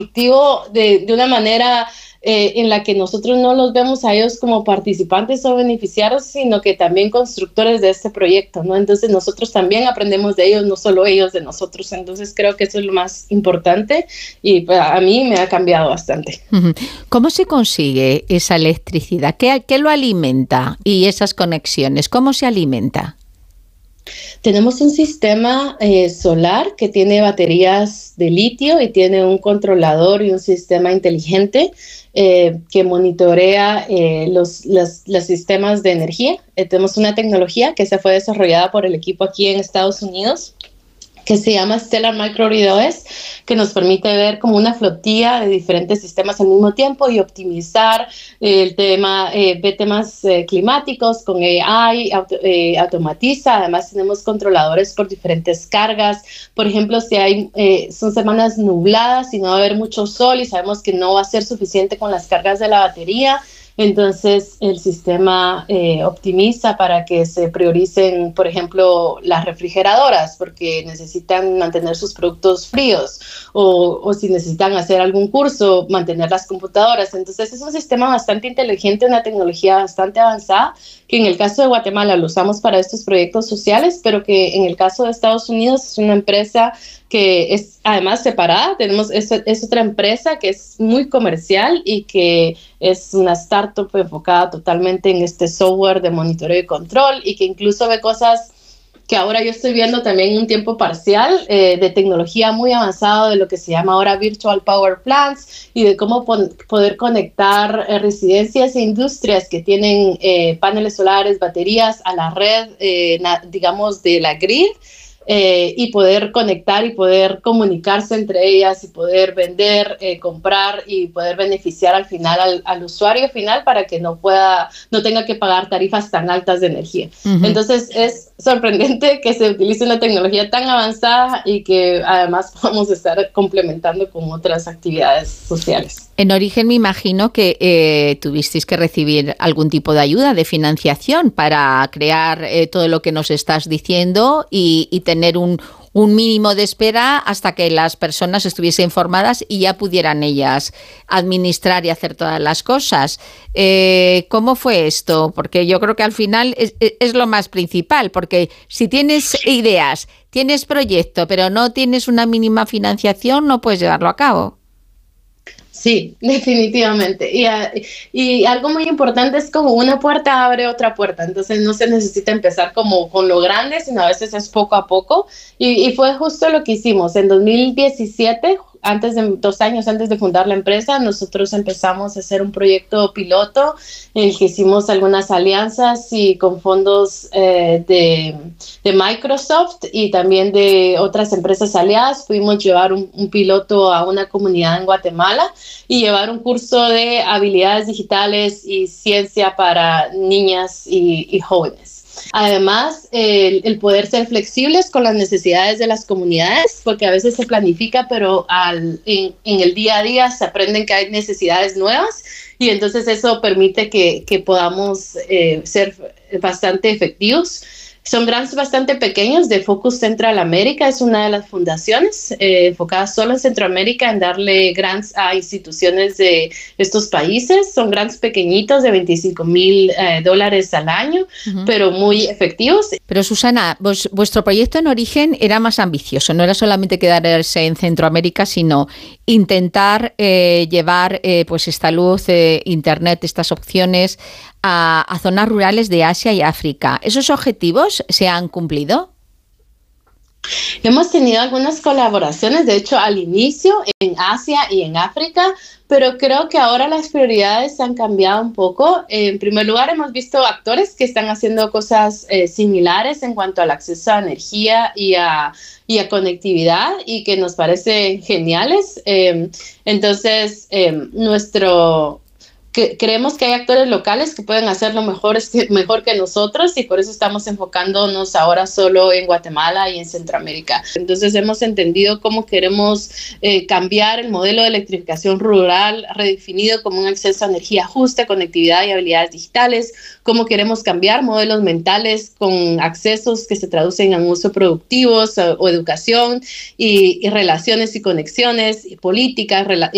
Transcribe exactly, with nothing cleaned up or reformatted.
de, de una manera eh, en la que nosotros no los vemos a ellos como participantes o beneficiarios, sino que también constructores de este proyecto, ¿no? Entonces nosotros también aprendemos de ellos, no solo ellos de nosotros. Entonces creo que eso es lo más importante y pues, a mí me ha cambiado bastante. ¿Cómo se consigue esa electricidad? ¿Qué, qué lo alimenta? Y esas conexiones, ¿cómo se alimenta? Tenemos un sistema eh, solar que tiene baterías de litio y tiene un controlador y un sistema inteligente eh, que monitorea eh, los, los, los sistemas de energía. Eh, tenemos una tecnología que se fue desarrollada por el equipo aquí en Estados Unidos, que se llama Stellar Microgrid O S, que nos permite ver como una flotilla de diferentes sistemas al mismo tiempo y optimizar el tema, eh, ve temas eh, climáticos con A I, auto, eh, automatiza. Además tenemos controladores por diferentes cargas. Por ejemplo, si hay, eh, son semanas nubladas y no va a haber mucho sol y sabemos que no va a ser suficiente con las cargas de la batería, entonces el sistema eh, optimiza para que se prioricen, por ejemplo, las refrigeradoras, porque necesitan mantener sus productos fríos, o, o si necesitan hacer algún curso, mantener las computadoras. Entonces es un sistema bastante inteligente, una tecnología bastante avanzada, que en el caso de Guatemala lo usamos para estos proyectos sociales, pero que en el caso de Estados Unidos es una empresa que es además separada. Tenemos, es, es otra empresa que es muy comercial y que es una startup enfocada totalmente en este software de monitoreo y control, y que incluso ve cosas que ahora yo estoy viendo también en un tiempo parcial, eh, de tecnología muy avanzada, de lo que se llama ahora Virtual Power Plants, y de cómo pon- poder conectar eh, residencias e industrias que tienen eh, paneles solares, baterías a la red, eh, na- digamos, de la grid, Eh, y poder conectar y poder comunicarse entre ellas y poder vender, eh, comprar y poder beneficiar al final al, al usuario final para que no pueda, no tenga que pagar tarifas tan altas de energía. Uh-huh. Entonces es sorprendente que se utilice una tecnología tan avanzada y que además podamos estar complementando con otras actividades sociales. En Origen me imagino que eh, tuvisteis que recibir algún tipo de ayuda, de financiación para crear eh, todo lo que nos estás diciendo y, y tener un, un mínimo de espera hasta que las personas estuviesen informadas y ya pudieran ellas administrar y hacer todas las cosas. Eh, ¿Cómo fue esto? Porque yo creo que al final es, es lo más principal, porque si tienes ideas, tienes proyecto, pero no tienes una mínima financiación, no puedes llevarlo a cabo. Sí, definitivamente. Y, y algo muy importante es como una puerta abre otra puerta. Entonces no se necesita empezar como con lo grande, sino a veces es poco a poco. Y, y fue justo lo que hicimos. En dos mil diecisiete, antes de dos años antes de fundar la empresa, nosotros empezamos a hacer un proyecto piloto en el que hicimos algunas alianzas y con fondos eh, de, de Microsoft y también de otras empresas aliadas. Pudimos llevar un, un piloto a una comunidad en Guatemala y llevar un curso de habilidades digitales y ciencia para niñas y, y jóvenes. Además, el, el poder ser flexibles con las necesidades de las comunidades, porque a veces se planifica, pero al, en, en el día a día se aprenden que hay necesidades nuevas, y entonces eso permite que, que podamos eh, ser bastante efectivos. Son grants bastante pequeños de Focus Central America, es una de las fundaciones eh, enfocada solo en Centroamérica en darle grants a instituciones de estos países. Son grants pequeñitos de veinticinco mil eh, dólares al año, uh-huh. pero muy efectivos. Pero Susana, vos, vuestro proyecto en Origen era más ambicioso, no era solamente quedarse en Centroamérica, sino intentar eh, llevar eh, pues esta luz, eh, internet, estas opciones a, a zonas rurales de Asia y África. ¿Esos objetivos se han cumplido? Hemos tenido algunas colaboraciones, de hecho, al inicio en Asia y en África, pero creo que ahora las prioridades han cambiado un poco. En primer lugar, hemos visto actores que están haciendo cosas eh, similares en cuanto al acceso a energía y a, y a conectividad, y que nos parecen geniales. Eh, entonces, eh, nuestro... Que creemos que hay actores locales que pueden hacerlo mejor, mejor que nosotros, y por eso estamos enfocándonos ahora solo en Guatemala y en Centroamérica. Entonces hemos entendido cómo queremos eh, cambiar el modelo de electrificación rural redefinido como un acceso a energía justa, conectividad y habilidades digitales, cómo queremos cambiar modelos mentales con accesos que se traducen en uso productivos o, o educación y, y relaciones y conexiones y políticas, rela-